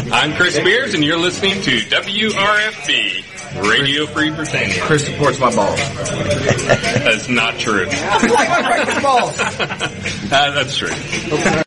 I'm Chris Spears, and you're listening to WRFB, Radio Free Britannia. Chris supports my balls. That's not true. I like my breakfast balls. That's true.